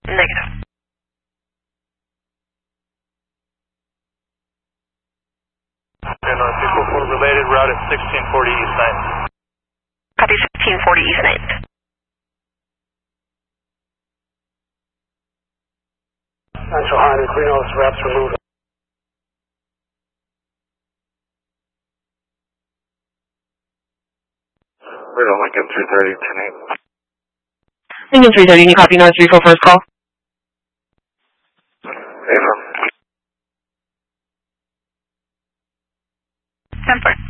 Negative. North 244 related, route at 1640 East 9th. Copy 1640 East 9th. Central High, Neutrinos, wraps removed. We're on Lincoln 330, 10-8. Lincoln 330, can you copy North 34 first call? Affirm. 10-4.